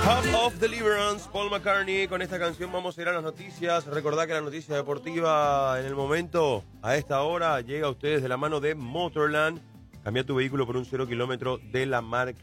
Cup of Deliverance, Paul McCartney. Con esta canción vamos a ir a las noticias. Recordad que la noticia deportiva en el momento, a esta hora, llega a ustedes de la mano de Motorland. Cambia tu vehículo por un 0 kilómetro de la marca